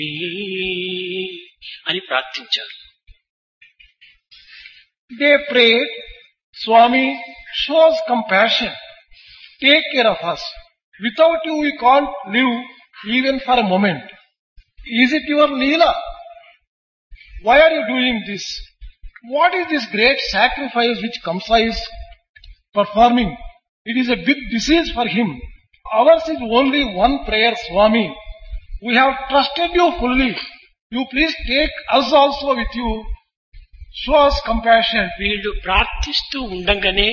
అని ప్రార్థించారు. They prayed, Swami, show us compassion. Take care of us. Without you we can't live even for a moment. Is it your Leela? Why are you doing this? What is this great sacrifice which Kamsa is performing? It is a big disease for him. Ours is only one prayer, Swami. We have trusted you fully. You please take us also with you. Show us compassion. వీళ్ళు ప్రార్థిస్తూ ఉండంగానే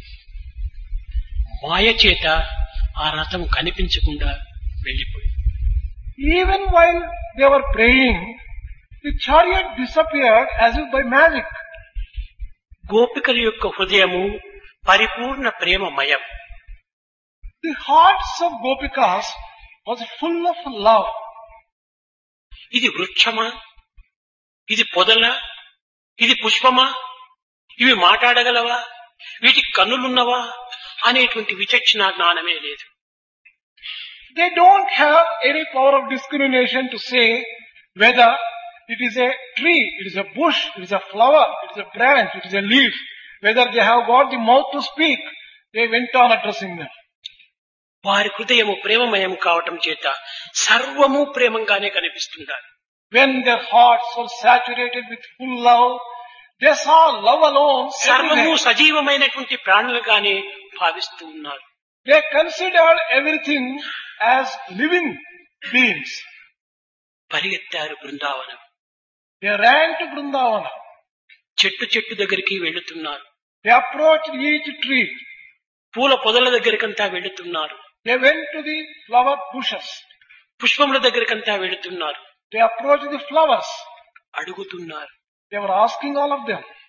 మాయ చేత ఆ రథం కనిపించకుండా వెళ్ళిపోయింది. Even while they were praying, the chariot disappeared as if by magic. గోపికల యొక్క హృదయము పరిపూర్ణ ప్రేమమయం. The hearts of Gopikas was full of love. ఇది వృక్షమా, ఇది పొదల, ఇది పుష్పమా, ఇవి మాట్లాడగలవా, వీటికి కన్నులున్నవా అనేటువంటి విచక్షణ జ్ఞానమే లేదు. They don't have any power of discrimination to say whether it is a tree, it is a bush, it is a flower, it is a branch, it is a leaf, whether they have got the mouth to speak. They went on addressing them. వారి హృదయము ప్రేమమయం కావటం చేత సర్వము ప్రేమంగానే కనిపిస్తుండాలి. When their hearts were saturated with full love, they saw love alone. సర్వము everywhere. సజీవమైనటువంటి ప్రాణులుగానే భావిస్తూ ఉన్నారు. They considered everything as living beings. పరిగెత్తారు Brindavanam. They ran to Vrindavana. చెట్టు చెట్టు దగ్గరికి వెళుతున్నారు. They approached each tree. పూల పొదల దగ్గరికంతా వెళుతున్నారు. They went to the flower bushes. పుష్పముల దగ్గరికంతా వెళుతున్నారు. They approached the flowers. అడుగుతున్నారు. They were asking all of them.